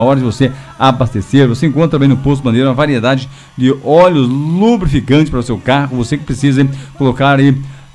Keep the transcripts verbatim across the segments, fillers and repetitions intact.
hora de você abastecer. Você encontra também no Posto Bandeira uma variedade de óleos lubrificantes para o seu carro. Você que precisa colocar aí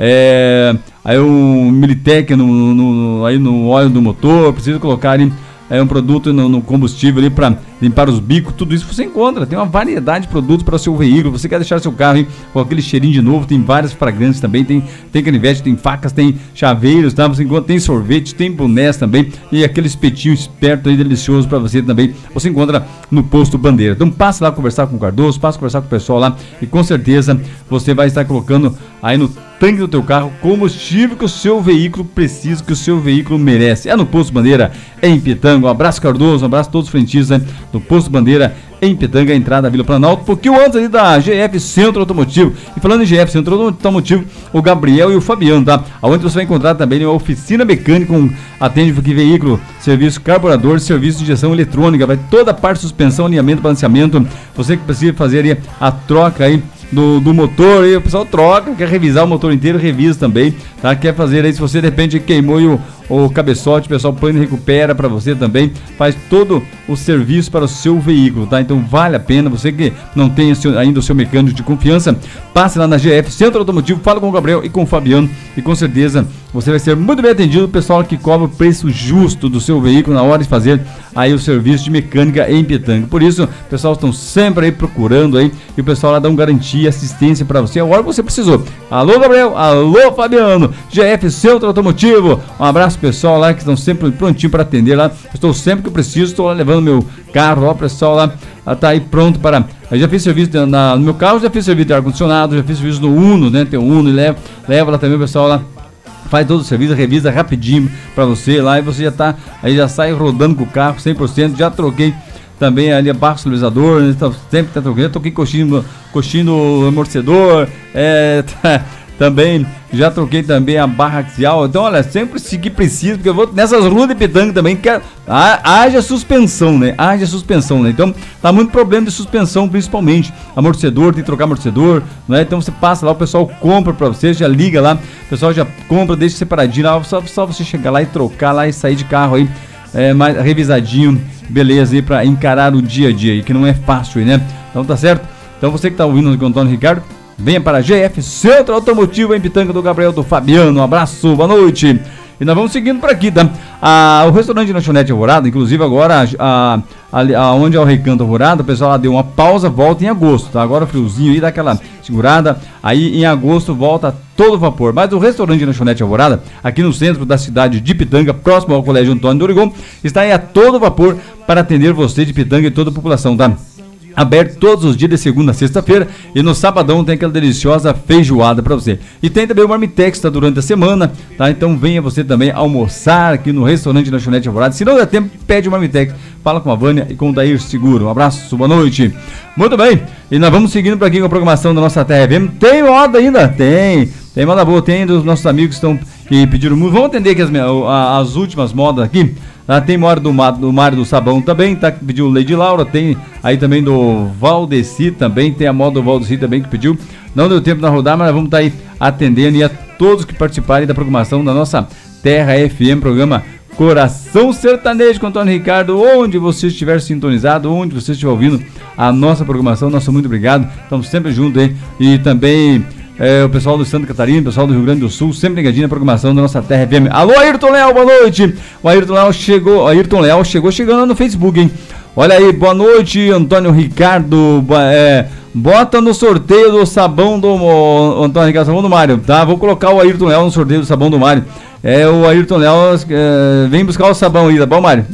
é, aí um Militec no, no, aí no óleo do motor, precisa colocar aí é um produto no, no combustível ali para limpar os bicos, tudo isso você encontra. Tem uma variedade de produtos para o seu veículo. Você quer deixar seu carro aí com aquele cheirinho de novo, tem várias fragrâncias também, tem, tem canivete, tem facas, tem chaveiros, tá? Você encontra, tem sorvete, tem bonés também e aquele espetinho esperto aí, delicioso para você também, você encontra no Posto Bandeira. Então passe lá conversar com o Cardoso, passe conversar com o pessoal lá e com certeza você vai estar colocando aí no tanque do teu carro combustível que o seu veículo precisa, que o seu veículo merece. É no Posto Bandeira, em Pitanga. Um abraço, Cardoso, um abraço a todos os frentistas do Posto Bandeira em Pitanga, a entrada da Vila Planalto, um pouquinho antes ali da G F Centro Automotivo. E falando em G F Centro Automotivo, o Gabriel e o Fabiano, tá? Onde você vai encontrar também uma oficina mecânica, um atende que veículo, serviço carburador, serviço de injeção eletrônica, vai toda a parte de suspensão, alinhamento, balanceamento. Você que precisa fazer aí a troca aí Do, do motor, aí o pessoal troca, quer revisar o motor inteiro, revisa também, tá? Quer fazer aí, se você de repente queimou o, o cabeçote, o pessoal põe e recupera para você também, faz todo o serviço para o seu veículo, tá? Então vale a pena, você que não tem seu, ainda o seu mecânico de confiança, passe lá na G F Centro Automotivo, fala com o Gabriel e com o Fabiano e com certeza você vai ser muito bem atendido, o pessoal que cobra o preço justo do seu veículo na hora de fazer aí o serviço de mecânica em Pitanga. Por isso, o pessoal estão sempre aí procurando aí e o pessoal lá dá um garantia e assistência para você a hora que você precisou. Alô, Gabriel, alô, Fabiano, G F Centro Automotivo, um abraço pessoal lá que estão sempre prontinho para atender lá. Estou sempre que eu preciso, estou lá levando meu carro, ó, o pessoal lá tá aí pronto para. Eu já fiz serviço na, no meu carro, já fiz serviço de ar-condicionado, já fiz serviço no Uno, né? Tem o Uno e leva, leva lá também o pessoal lá. Faz todo o serviço, revisa rapidinho para você lá e você já tá, aí já sai rodando com o carro cem por cento. Já troquei também ali a barra estabilizador, né? Sempre tá trocando, troquei coxinho, coxinho do amortecedor, é, tá, também já troquei também a barra axial. Então olha, sempre se que precisa, porque eu vou nessas ruas de Pitanga também, quero, haja suspensão, né? Haja suspensão, né? Então tá muito problema de suspensão, principalmente amortecedor, tem que trocar amortecedor, né? Então você passa lá, o pessoal compra pra você, já liga lá, o pessoal já compra, deixa separadinho lá, só, só você chegar lá e trocar lá e sair de carro aí, é, mais revisadinho, beleza, aí pra encarar o dia a dia aí, que não é fácil aí, né? Então tá certo? Então você que tá ouvindo o Antônio Ricardo, venha para a G F Centro Automotivo em Pitanga, do Gabriel, do Fabiano. Um abraço, boa noite. E nós vamos seguindo por aqui, tá? Ah, o restaurante Lanchonete Alvorada, inclusive agora, a, a, a, onde é o Recanto Alvorada, o pessoal lá deu uma pausa, volta em agosto, tá? Agora o friozinho aí, dá aquela segurada, aí em agosto volta todo vapor. Mas o restaurante Lanchonete Alvorada, aqui no centro da cidade de Pitanga, próximo ao Colégio Antônio do Origon, está aí a todo vapor para atender você de Pitanga e toda a população, tá? Aberto todos os dias de segunda a sexta-feira e no sabadão tem aquela deliciosa feijoada para você. E tem também o Marmitex, tá, durante a semana, tá? Então venha você também almoçar aqui no restaurante Lanchonete Alvorada. Se não der tempo, pede o Marmitex. Fala com a Vânia e com o Dair Seguro. Um abraço, boa noite. Muito bem, e nós vamos seguindo por aqui com a programação da nossa Terra F M. Tem moda ainda? Tem. Tem moda boa, tem dos nossos amigos que estão que pediram muito. Vamos atender aqui as, as últimas modas aqui. Ah, tem moda do, do Mário do Sabão também, tá, que pediu Lady Laura, tem aí também do Valdeci também, tem a moda do Valdeci também que pediu. Não deu tempo na rodar, mas vamos estar tá aí atendendo e a todos que participarem da programação da nossa Terra F M, programa Coração Sertanejo com Antônio Ricardo, onde você estiver sintonizado, onde você estiver ouvindo a nossa programação, nosso muito obrigado, estamos sempre juntos aí, e também É, o pessoal do Santa Catarina, o pessoal do Rio Grande do Sul, sempre ligadinho na programação da nossa Terra F M. Alô, Ayrton Leal, boa noite. O Ayrton Leal chegou, o Ayrton Leal chegou chegando lá no Facebook, hein? Olha aí, boa noite, Antônio Ricardo. É, bota no sorteio do sabão do o, Antônio Ricardo, sabão do Mário, tá? Vou colocar o Ayrton Leal no sorteio do sabão do Mário. É, o Ayrton Leal é, vem buscar o sabão aí, tá bom, Mário?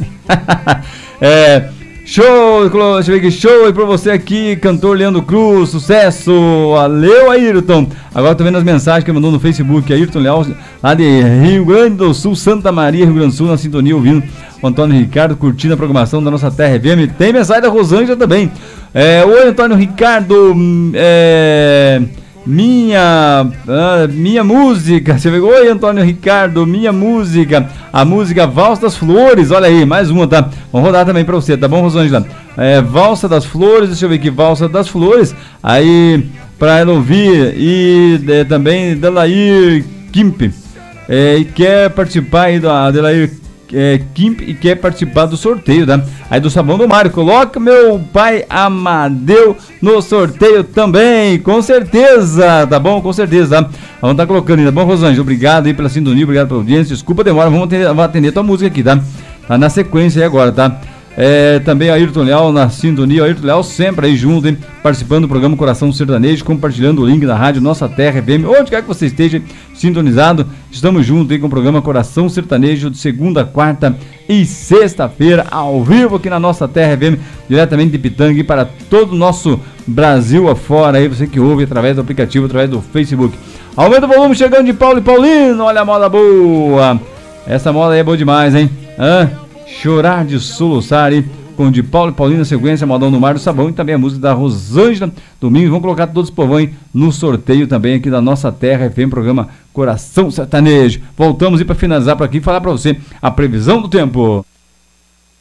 é. Show, deixa eu ver aqui, show aí pra você aqui, cantor Leandro Cruz, sucesso, valeu Ayrton. Agora tô vendo as mensagens que ele mandou no Facebook, Ayrton Leal, lá de Rio Grande do Sul, Santa Maria, Rio Grande do Sul, na sintonia, ouvindo o Antônio Ricardo, curtindo a programação da nossa Terra F M. Tem mensagem da Rosângela também. É, oi Antônio Ricardo, é... Minha, ah, minha música, você pegou? Oi Antônio Ricardo, minha música, a música Valsa das Flores, olha aí, mais uma, tá? Vamos rodar também pra você, tá bom, Rosângela? É, Valsa das Flores, deixa eu ver aqui, Valsa das Flores, aí pra ela ouvir, e é, também Adelair Kimp, é, e quer participar aí da Adelair é, Kimp e quer participar do sorteio, tá? Aí do Sabão do Mário, coloca meu pai Amadeu no sorteio também, com certeza, tá bom? Com certeza, tá? Vamos estar tá colocando aí, tá bom, Rosângela? Obrigado aí pela sintonia, obrigado pela audiência, desculpa a demora, vamos atender, vamos atender tua música aqui, tá? Tá na sequência aí agora, tá? É, também a Ayrton Leal na sintonia, o Ayrton Leal sempre aí junto, hein? Participando do programa Coração Sertanejo, compartilhando o link da rádio Nossa Terra F M, onde quer que você esteja sintonizado, estamos juntos aí com o programa Coração Sertanejo de segunda, quarta e sexta-feira, ao vivo aqui na Nossa Terra F M, diretamente de Pitanga para todo o nosso Brasil afora aí, você que ouve através do aplicativo, através do Facebook. Aumenta o volume chegando de Paulo e Paulino, olha a moda boa, essa moda aí é boa demais, hein? Hã? Chorar de Soluçar, hein? Com de Paulo e Paulina, sequência, Modão do Mar do Sabão e também a música da Rosângela Domingos. Vamos colocar todos os povões no sorteio também aqui da Nossa Terra F M, programa Coração Sertanejo. Voltamos e para finalizar por aqui, falar para você a previsão do tempo.